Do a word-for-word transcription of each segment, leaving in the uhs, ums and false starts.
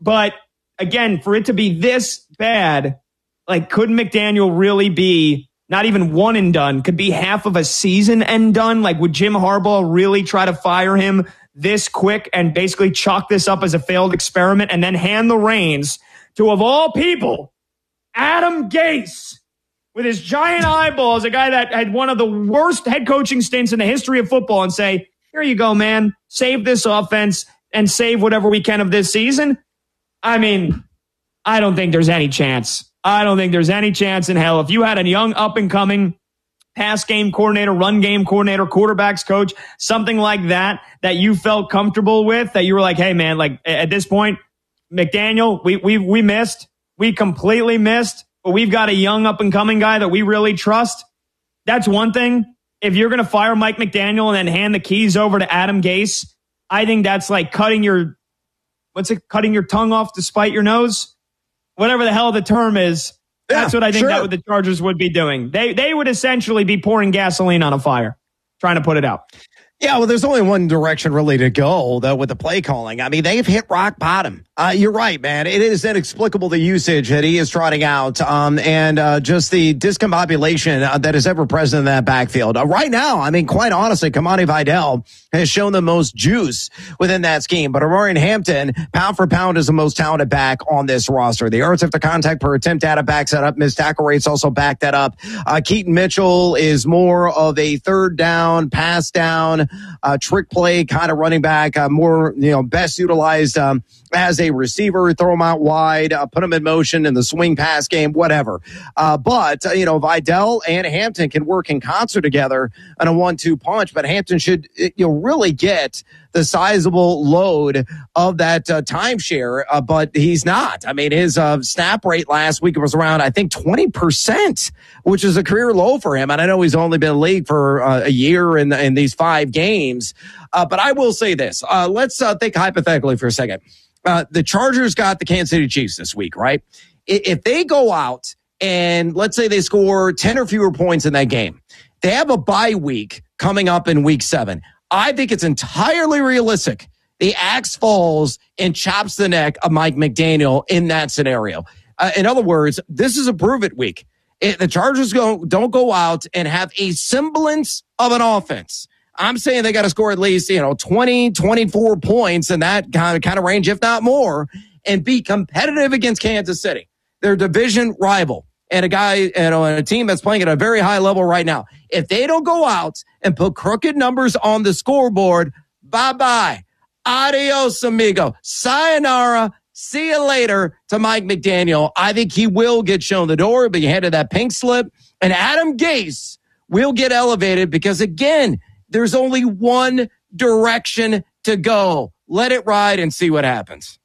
But again, for it to be this bad, like, could McDaniel really be not even one and done, could be half of a season and done? Like, would Jim Harbaugh really try to fire him this quick and basically chalk this up as a failed experiment and then hand the reins to, of all people, Adam Gase, with his giant eyeballs, a guy that had one of the worst head coaching stints in the history of football, and say, here you go, man, save this offense and save whatever we can of this season? I mean, I don't think there's any chance. I don't think there's any chance in hell. If you had a young up-and-coming pass game coordinator, run game coordinator, quarterbacks coach, something like that, that you felt comfortable with, that you were like, hey, man, like, at this point, McDaniel, we we we missed. We completely missed. But we've got a young up-and-coming guy that we really trust. That's one thing. If you're going to fire Mike McDaniel and then hand the keys over to Adam Gase, I think that's like cutting your, what's it, cutting your tongue off to spite your nose? Whatever the hell the term is, yeah, that's what I think sure. that what the Chargers would be doing. They they would essentially be pouring gasoline on a fire, trying to put it out. Yeah, well, there's only one direction really to go, though, with the play calling. I mean, they've hit rock bottom. Uh, you're right, man. It is inexplicable, the usage that he is trotting out, um, and uh, just the discombobulation uh, that is ever present in that backfield. Uh, right now, I mean, quite honestly, Kamani Vidal has shown the most juice within that scheme. But Omarion Hampton, pound for pound, is the most talented back on this roster. The yards after contact per attempt data backs that up. Missed tackle rates also back that up. Uh, Keaton Mitchell is more of a third down, pass down, uh, trick play kind of running back, uh, more, you know, best utilized um, as a receiver, throw him out wide, uh, put him in motion in the swing pass game, whatever. Uh, but, uh, you know, Vidal and Hampton can work in concert together on a one two punch, but Hampton should, you know, really get the sizable load of that uh, timeshare, uh, but he's not. I mean, his uh, snap rate last week was around, I think, twenty percent, which is a career low for him. And I know he's only been in the league for uh, a year in, in these five games. Uh, but I will say this. Uh, let's uh, think hypothetically for a second. Uh, the Chargers got the Kansas City Chiefs this week, right? If they go out and let's say they score ten or fewer points in that game, they have a bye week coming up in week seven. I think it's entirely realistic the axe falls and chops the neck of Mike McDaniel in that scenario. Uh, in other words, this is a prove it week. It, the Chargers go, don't go out and have a semblance of an offense. I'm saying they got to score at least, you know, twenty, twenty-four points in that kind of, kind of range, if not more, and be competitive against Kansas City, their division rival, and a guy, you know, and a team that's playing at a very high level right now. If they don't go out and put crooked numbers on the scoreboard, bye-bye. Adios, amigo. Sayonara. See you later to Mike McDaniel. I think he will get shown the door, but he handed that pink slip. And Adam Gase will get elevated because, again, there's only one direction to go. Let it ride and see what happens.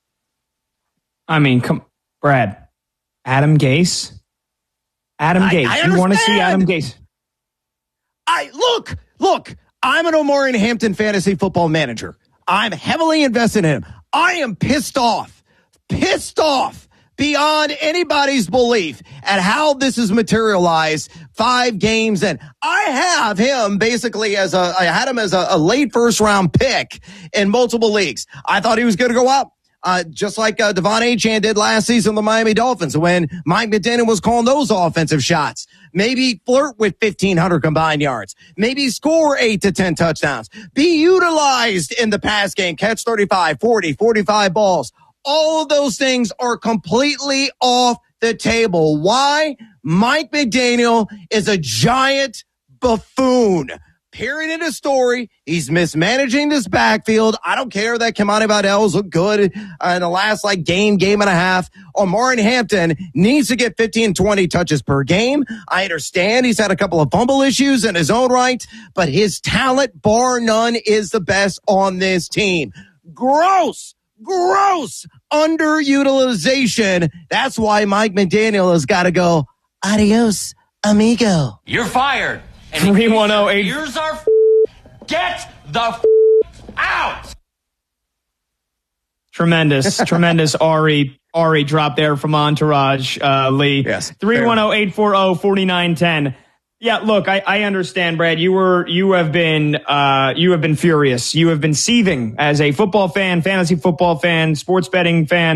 I mean, come, Brad, Adam Gase? Adam Gase. I, I you want to see Adam Gase? I look, look, I'm an Omarion Hampton fantasy football manager. I'm heavily invested in him. I am pissed off, pissed off beyond anybody's belief at how this is materialized five games in. I have him basically as a, I had him as a, a late first round pick in multiple leagues. I thought he was going to go out. Uh, just like uh, Devon Achane did last season with the Miami Dolphins when Mike McDaniel was calling those offensive shots. Maybe flirt with fifteen hundred combined yards. Maybe score eight to ten touchdowns. Be utilized in the pass game. Catch thirty-five, forty, forty-five balls. All of those things are completely off the table. Why? Mike McDaniel is a giant buffoon. Period in his story. He's mismanaging this backfield. I don't care that Kamani Vidal's looked good uh, in the last like game, game and a half. Omarion Hampton needs to get fifteen, twenty touches per game. I understand he's had a couple of fumble issues in his own right, but his talent, bar none, is the best on this team. Gross, gross underutilization. That's why Mike McDaniel has got to go. Adios, amigo. You're fired. And three one zero eight Here's our f- get the f- out. Tremendous, tremendous Ari, Ari drop there from Entourage, uh, Lee. Yes. three one zero, eight four zero, four nine one zero. Yeah, look, I, I understand, Brad. You were, you have been, uh, you have been furious. You have been seething as a football fan, fantasy football fan, sports betting fan.